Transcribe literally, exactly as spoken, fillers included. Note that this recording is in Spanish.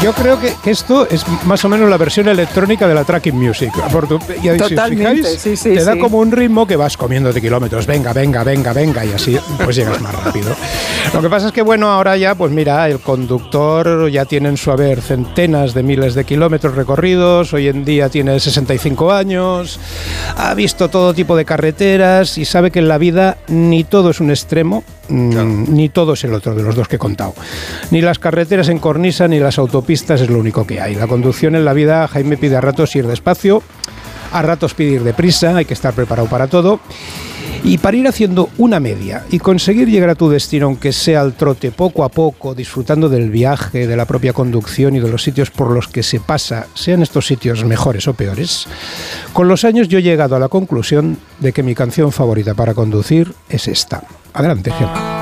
Yo creo que, que esto es más o menos la versión electrónica de la tracking music. Porque, y Totalmente, si fijáis, sí, sí, te da sí. como un ritmo que vas comiendo de kilómetros. Venga, venga, venga, venga, y así pues llegas más rápido. Lo que pasa es que, bueno, ahora ya, pues mira, el conductor ya tiene en su haber centenas de miles de kilómetros recorridos. Hoy en día tiene sesenta y cinco años, ha visto todo tipo de carreteras y sabe que en la vida ni todo es un extremo, claro. ni todo es el otro de los dos que he contado. Ni las carreteras en cornisa ni las autopistas es lo único que hay. La conducción en la vida, Jaime, pide a ratos ir despacio, a ratos pide ir deprisa, hay que estar preparado para todo. Y para ir haciendo una media y conseguir llegar a tu destino, aunque sea al trote, poco a poco, disfrutando del viaje, de la propia conducción y de los sitios por los que se pasa, sean estos sitios mejores o peores, con los años yo he llegado a la conclusión de que mi canción favorita para conducir es esta. Adelante, Gemma.